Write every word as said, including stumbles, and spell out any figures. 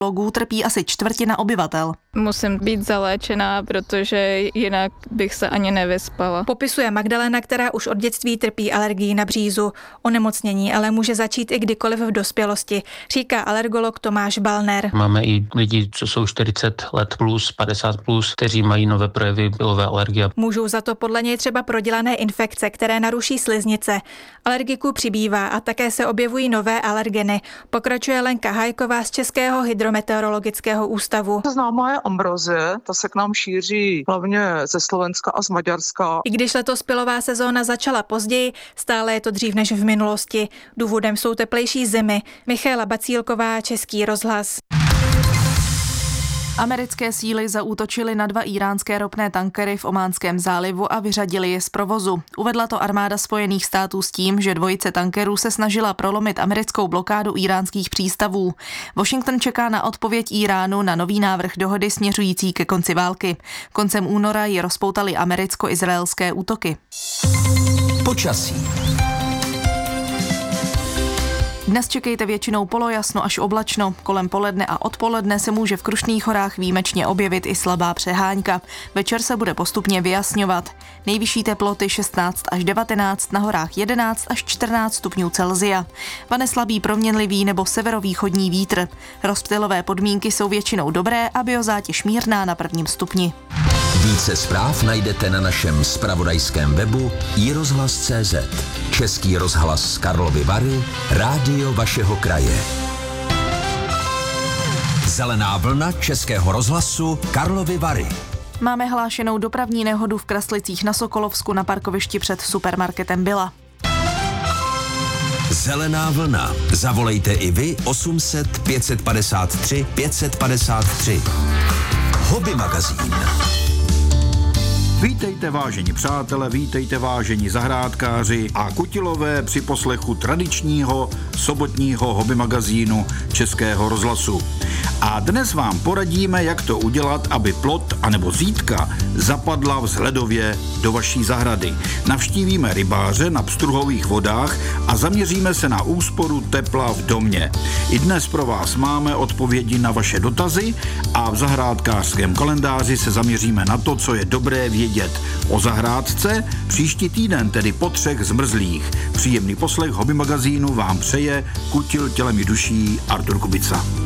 logů trpí asi čtvrtina obyvatel. Musím být zaléčená, protože jinak bych se ani nevyspala. Popisuje Magdalena, která už od dětství trpí alergií na břízu. Onemocnění ale může začít i kdykoliv v dospělosti, říká alergolog Tomáš Balner. Máme i lidi, co jsou čtyřicet let plus, padesát plus, kteří mají nové projevy pilové alergie. Můžou za to podle něj třeba prodělané infekce, které naruší sliznice. Alergiků přibývá a také se objevují nové alergeny. Pokračuje Lenka Hajková z Českého hydrometeorologického ústavu. Známá je ambrozie, ta se k nám šíří hlavně ze Slovenska a z Maďarska. I když letos pilová sezóna začala později, stále je to dřív než v minulosti. Důvodem jsou teplejší zimy. Michaela Bacílková, Český rozhlas. Americké síly zaútočily na dva íránské ropné tankery v Ománském zálivu a vyřadili je z provozu. Uvedla to armáda Spojených států s tím, že dvojice tankerů se snažila prolomit americkou blokádu íránských přístavů. Washington čeká na odpověď Íránu na nový návrh dohody směřující ke konci války. Koncem února ji rozpoutaly americko-izraelské útoky. Počasí. Dnes čekejte většinou polojasno až oblačno. Kolem poledne a odpoledne se může v Krušných horách výjimečně objevit i slabá přehánka. Večer se bude postupně vyjasňovat. Nejvyšší teploty šestnáct až devatenáct, na horách jedenáct až čtrnáct stupňů Celsia. Vane slabý proměnlivý nebo severovýchodní vítr. Rozptylové podmínky jsou většinou dobré a biozátěž mírná na prvním stupni. Více zpráv najdete na našem zpravodajském webu i rozhlas tečka cé zet. Český rozhlas Karlovy Vary, rádio vašeho kraje. Zelená vlna Českého rozhlasu Karlovy Vary. Máme hlášenou dopravní nehodu v Kraslicích na Sokolovsku na parkovišti před supermarketem Byla. Zelená vlna. Zavolejte i vy osm set pět padesát tři pět padesát tři. Hobby magazín. Vítejte vážení přátelé, vítejte vážení zahrádkáři a kutilové při poslechu tradičního sobotního hobby magazínu Českého rozhlasu. A dnes vám poradíme, jak to udělat, aby plot anebo zítka zapadla vzhledově do vaší zahrady. Navštívíme rybáře na pstruhových vodách a zaměříme se na úsporu tepla v domě. I dnes pro vás máme odpovědi na vaše dotazy a v zahrádkářském kalendáři se zaměříme na to, co je dobré vědět o zahrádce. Příští týden, tedy po třech zmrzlých. Příjemný poslech hobby magazínu vám přeje kutil tělem i duší Artur Kubica.